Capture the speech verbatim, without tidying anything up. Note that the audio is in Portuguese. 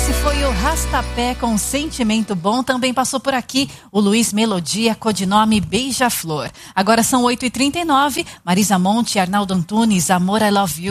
Esse foi o Rastapé com Sentimento Bom. Também passou por aqui o Luiz Melodia, codinome Beija-Flor. Agora são oito e trinta e nove. Marisa Monte, Arnaldo Antunes, Amor, I Love You.